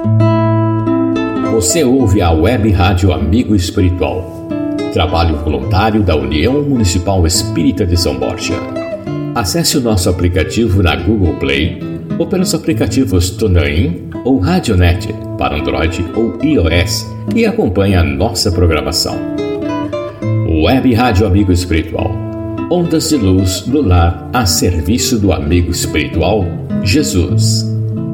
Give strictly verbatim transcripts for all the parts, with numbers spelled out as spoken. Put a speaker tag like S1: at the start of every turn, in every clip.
S1: Você ouve a Web Rádio Amigo Espiritual, trabalho voluntário da União Municipal Espírita de São Borja. Acesse o nosso aplicativo na Google Play ou pelos aplicativos TuneIn ou Radionet para Android ou iOS e acompanhe a nossa programação. Web Rádio Amigo Espiritual, ondas de luz do lar a serviço do amigo espiritual Jesus.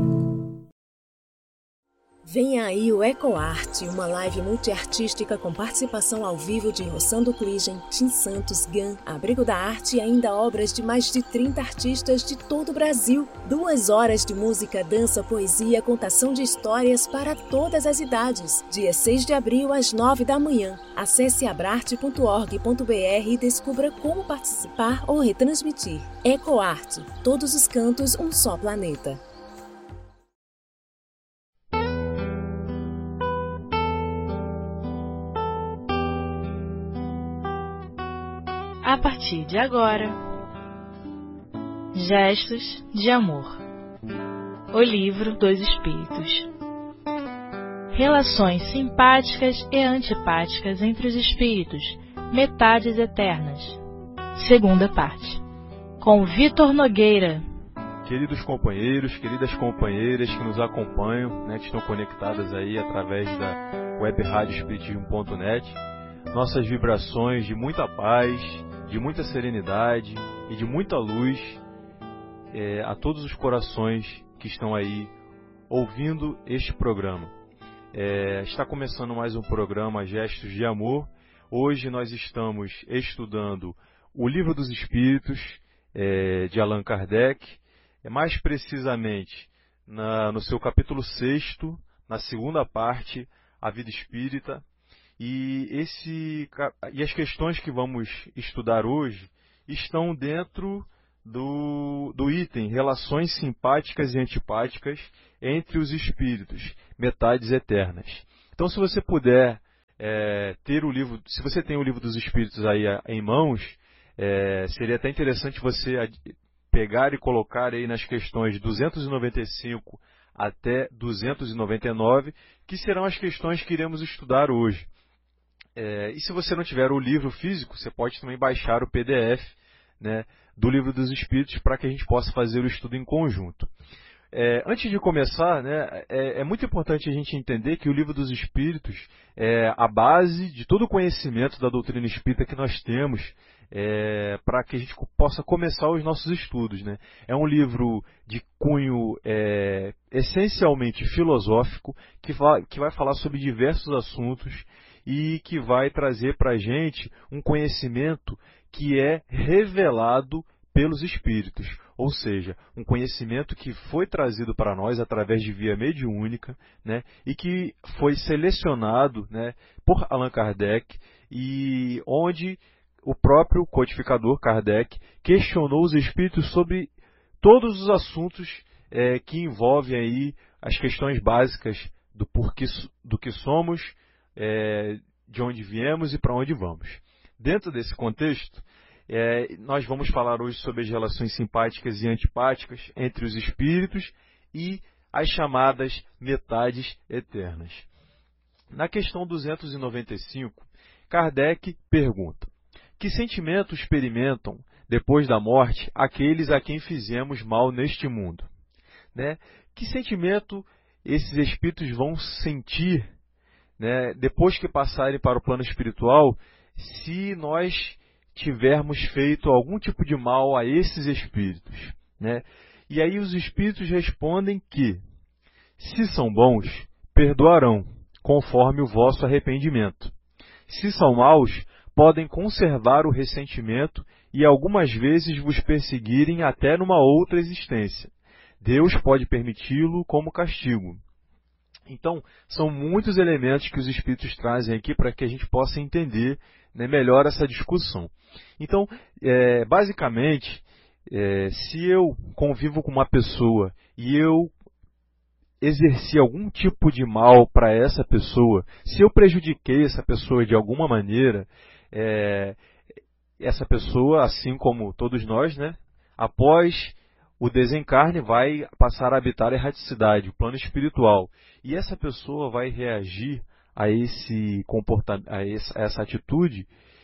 S2: Vem aí o EcoArte, uma live multiartística com participação ao vivo de Rossando Cligem, Tim Santos, Gan, Abrigo da Arte e ainda obras de mais de trinta artistas de todo o Brasil. Duas horas de música, dança, poesia, contação de histórias para todas as idades. Dia seis de abril, às nove da manhã. Acesse abrarte ponto org ponto br e descubra como participar ou retransmitir. EcoArte, todos os cantos, um só planeta.
S3: A partir de agora, Gestos de Amor, o livro dos Espíritos. Relações simpáticas e antipáticas entre os espíritos, metades eternas. Segunda parte, com Vitor Nogueira.
S4: Queridos companheiros, queridas companheiras que nos acompanham, né, que estão conectadas aí através da web rádio espiritismo ponto net, nossas vibrações de muita paz, de muita serenidade e de muita luz é, a todos os corações que estão aí ouvindo este programa. É, está começando mais um programa Gestos de Amor. Hoje nós estamos estudando o Livro dos Espíritos, é, de Allan Kardec, é, mais precisamente na, no seu capítulo sexto, na segunda parte, A Vida Espírita. E, esse, e as questões que vamos estudar hoje estão dentro do, do item Relações Simpáticas e Antipáticas entre os Espíritos, metades eternas. Então, se você puder é, ter o livro, se você tem o Livro dos Espíritos aí em mãos, é, seria até interessante você pegar e colocar aí nas questões duzentos e noventa e cinco até duzentos e noventa e nove, que serão as questões que iremos estudar hoje. É, e se você não tiver o livro físico, você pode também baixar o P D F, né, do Livro dos Espíritos para que a gente possa fazer o estudo em conjunto. É, antes de começar, né, é, é muito importante a gente entender que o Livro dos Espíritos é a base de todo o conhecimento da doutrina espírita que nós temos é, para que a gente possa começar os nossos estudos, né? É um livro de cunho é, essencialmente filosófico que vai, que vai falar sobre diversos assuntos e que vai trazer para a gente um conhecimento que é revelado pelos Espíritos, ou seja, um conhecimento que foi trazido para nós através de via mediúnica, né, e que foi selecionado, né, por Allan Kardec, e onde o próprio codificador Kardec questionou os Espíritos sobre todos os assuntos é, que envolvem aí as questões básicas do porquê, do que somos, É, de onde viemos e para onde vamos. Dentro desse contexto, é, nós vamos falar hoje sobre as relações simpáticas e antipáticas entre os espíritos e as chamadas metades eternas. Na questão duzentos e noventa e cinco, Kardec pergunta: que sentimento experimentam depois da morte aqueles a quem fizemos mal neste mundo? Né? Que sentimento esses espíritos vão sentir, né, depois que passarem para o plano espiritual, se nós tivermos feito algum tipo de mal a esses espíritos, né? E aí os espíritos respondem que, se são bons, perdoarão, conforme o vosso arrependimento. Se são maus, podem conservar o ressentimento e algumas vezes vos perseguirem até numa outra existência. Deus pode permiti-lo como castigo. Então, são muitos elementos que os Espíritos trazem aqui para que a gente possa entender, né, melhor essa discussão. Então, é, basicamente, é, se eu convivo com uma pessoa e eu exerci algum tipo de mal para essa pessoa, se eu prejudiquei essa pessoa de alguma maneira, é, essa pessoa, assim como todos nós, né, após o desencarne vai passar a habitar a erraticidade, o plano espiritual. E essa pessoa vai reagir a, esse comportamento, a, essa, a essa atitude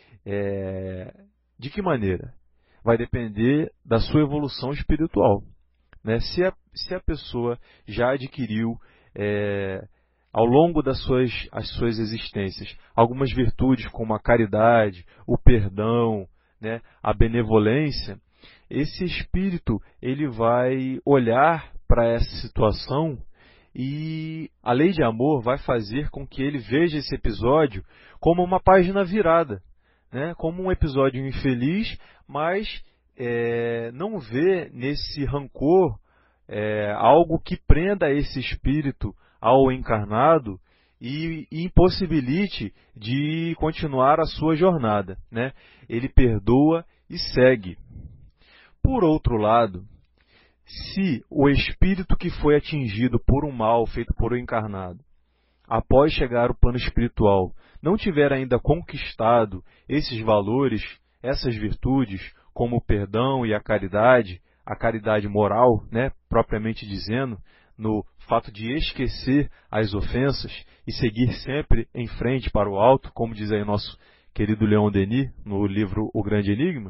S4: é, de que maneira? Vai depender da sua evolução espiritual. Né? Se, a, se a pessoa já adquiriu, é, ao longo das suas, as suas existências, algumas virtudes como a caridade, o perdão, né, a benevolência, esse espírito ele vai olhar para essa situação e a lei de amor vai fazer com que ele veja esse episódio como uma página virada, né? Como um episódio infeliz, mas é, não vê nesse rancor é, algo que prenda esse espírito ao encarnado e, e impossibilite de continuar a sua jornada, né? Ele perdoa e segue. Por outro lado, se o espírito que foi atingido por um mal feito por um encarnado, após chegar ao plano espiritual, não tiver ainda conquistado esses valores, essas virtudes, como o perdão e a caridade, a caridade moral, né, propriamente dizendo, no fato de esquecer as ofensas e seguir sempre em frente para o alto, como diz aí nosso querido Leon Denis, no livro O Grande Enigma,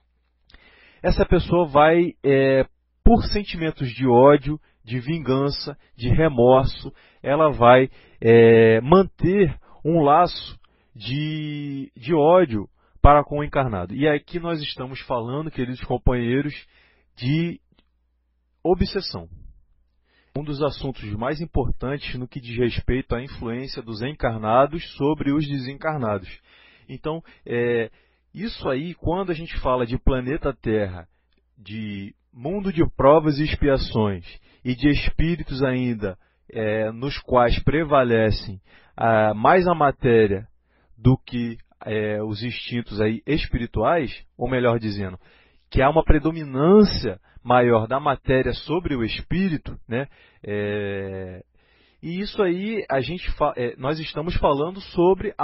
S4: essa pessoa vai, é, por sentimentos de ódio, de vingança, de remorso, ela vai é, manter um laço de, de ódio para com o encarnado. E aqui nós estamos falando, queridos companheiros, de obsessão. Um dos assuntos mais importantes no que diz respeito à influência dos encarnados sobre os desencarnados. Então, é, isso aí, quando a gente fala de planeta Terra, de mundo de provas e expiações, e de espíritos ainda é, nos quais prevalecem ah, mais a matéria do que é, os instintos aí espirituais, ou melhor dizendo, que há uma predominância maior da matéria sobre o espírito, né? É, e isso aí a gente fa- é, nós estamos falando sobre